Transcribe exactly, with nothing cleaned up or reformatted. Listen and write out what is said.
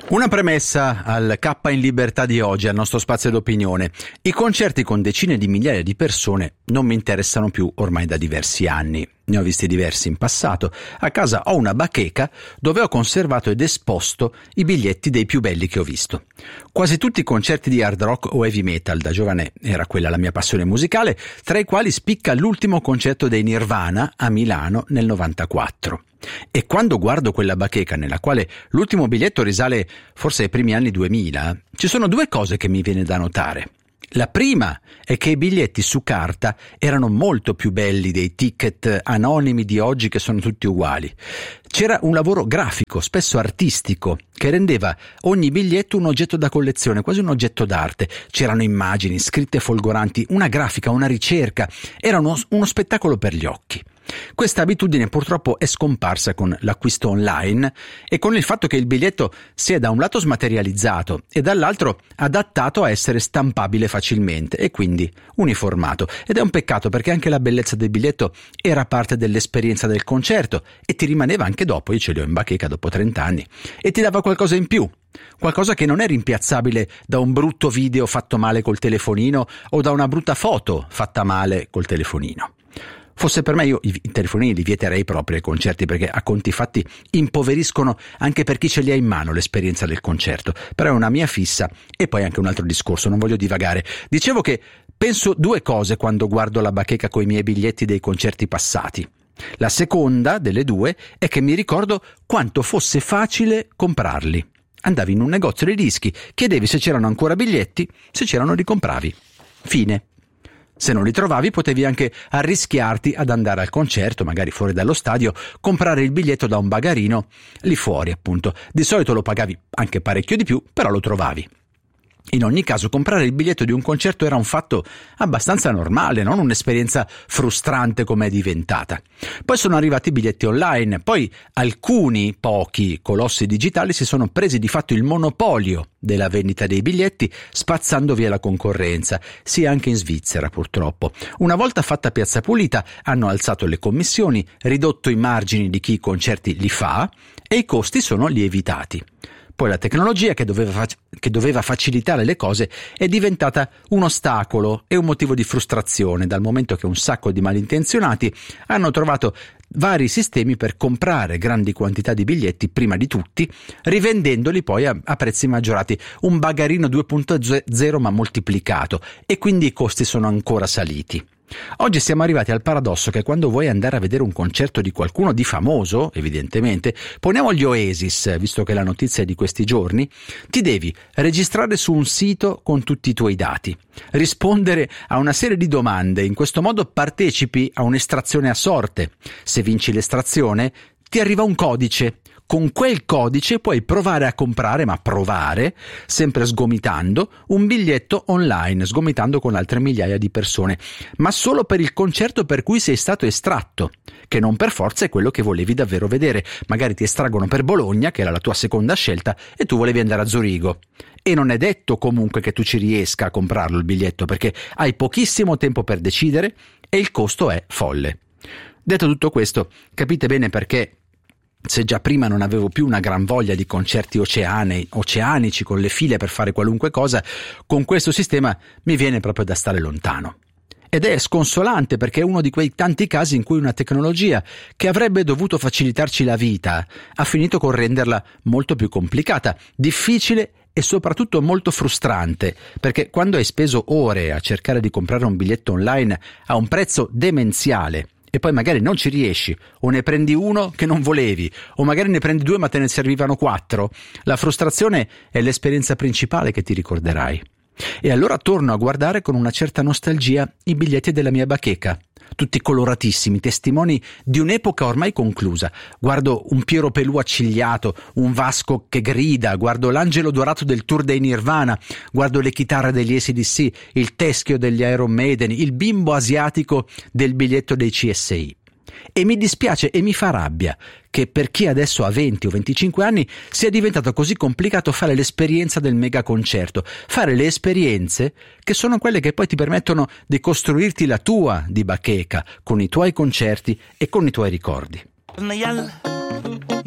Una premessa al K in Libertà di oggi, al nostro spazio d'opinione. I concerti con decine di migliaia di persone non mi interessano più ormai da diversi anni. Ne ho visti diversi in passato. A casa ho una bacheca dove ho conservato ed esposto i biglietti dei più belli che ho visto. Quasi tutti i concerti di hard rock o heavy metal, da giovane era quella la mia passione musicale, tra i quali spicca l'ultimo concerto dei Nirvana a Milano nel novantaquattro. E quando guardo quella bacheca, nella quale l'ultimo biglietto risale forse ai primi anni duemila, ci sono due cose che mi viene da notare. La prima è che i biglietti su carta erano molto più belli dei ticket anonimi di oggi che sono tutti uguali. C'era un lavoro grafico, spesso artistico, che rendeva ogni biglietto un oggetto da collezione, quasi un oggetto d'arte. C'erano immagini, scritte folgoranti, una grafica, una ricerca. Era uno, uno spettacolo per gli occhi. Questa abitudine purtroppo è scomparsa con l'acquisto online e con il fatto che il biglietto sia da un lato smaterializzato e dall'altro adattato a essere stampabile facilmente e quindi uniformato. Ed è un peccato, perché anche la bellezza del biglietto era parte dell'esperienza del concerto e ti rimaneva anche dopo. Io ce li ho in bacheca dopo trenta anni e ti dava qualcosa in più. Qualcosa che non è rimpiazzabile da un brutto video fatto male col telefonino o da una brutta foto fatta male col telefonino. Fosse per me, io i telefonini li vieterei proprio ai concerti, perché a conti fatti impoveriscono anche per chi ce li ha in mano l'esperienza del concerto. Però è una mia fissa. E poi anche un altro discorso, non voglio divagare. Dicevo che penso due cose quando guardo la bacheca coi miei biglietti dei concerti passati. La seconda delle due è che mi ricordo quanto fosse facile comprarli. Andavi in un negozio di dischi, chiedevi se c'erano ancora biglietti, se c'erano li compravi. Fine. Se non li trovavi potevi anche arrischiarti ad andare al concerto, magari fuori dallo stadio, comprare il biglietto da un bagarino lì fuori, appunto. Di solito lo pagavi anche parecchio di più, però lo trovavi. In ogni caso, comprare il biglietto di un concerto era un fatto abbastanza normale, non un'esperienza frustrante come è diventata. Poi sono arrivati i biglietti online, poi alcuni, pochi colossi digitali si sono presi di fatto il monopolio della vendita dei biglietti, spazzando via la concorrenza, sia anche in Svizzera purtroppo. Una volta fatta piazza pulita, hanno alzato le commissioni, ridotto i margini di chi i concerti li fa e i costi sono lievitati. Poi la tecnologia che doveva, fac- che doveva facilitare le cose è diventata un ostacolo e un motivo di frustrazione, dal momento che un sacco di malintenzionati hanno trovato vari sistemi per comprare grandi quantità di biglietti prima di tutti, rivendendoli poi a, a prezzi maggiorati, un bagarino due punto zero ma moltiplicato, e quindi i costi sono ancora saliti. Oggi siamo arrivati al paradosso che quando vuoi andare a vedere un concerto di qualcuno di famoso, evidentemente, poniamo gli Oasis, visto che la notizia è di questi giorni, ti devi registrare su un sito con tutti i tuoi dati, rispondere a una serie di domande, in questo modo partecipi a un'estrazione a sorte. Se vinci l'estrazione, ti arriva un codice. Con quel codice puoi provare a comprare, ma provare, sempre sgomitando, un biglietto online, sgomitando con altre migliaia di persone, ma solo per il concerto per cui sei stato estratto, che non per forza è quello che volevi davvero vedere. Magari ti estraggono per Bologna, che era la tua seconda scelta, e tu volevi andare a Zurigo. E non è detto comunque che tu ci riesca a comprarlo il biglietto, perché hai pochissimo tempo per decidere e il costo è folle. Detto tutto questo, capite bene perché, se già prima non avevo più una gran voglia di concerti oceane, oceanici con le file per fare qualunque cosa, con questo sistema mi viene proprio da stare lontano. Ed è sconsolante, perché è uno di quei tanti casi in cui una tecnologia che avrebbe dovuto facilitarci la vita ha finito con renderla molto più complicata, difficile e soprattutto molto frustrante, perché quando hai speso ore a cercare di comprare un biglietto online a un prezzo demenziale e poi magari non ci riesci, o ne prendi uno che non volevi, o magari ne prendi due ma te ne servivano quattro, la frustrazione è l'esperienza principale che ti ricorderai. E allora torno a guardare con una certa nostalgia i biglietti della mia bacheca, tutti coloratissimi, testimoni di un'epoca ormai conclusa. Guardo un Piero Pelù accigliato, un Vasco che grida, guardo l'angelo dorato del tour dei Nirvana, guardo le chitarre degli A C D C, il teschio degli Iron Maiden, il bimbo asiatico del biglietto dei C S I. E mi dispiace e mi fa rabbia che per chi adesso ha venti o venticinque anni sia diventato così complicato fare l'esperienza del mega concerto, fare le esperienze che sono quelle che poi ti permettono di costruirti la tua di bacheca con i tuoi concerti e con i tuoi ricordi.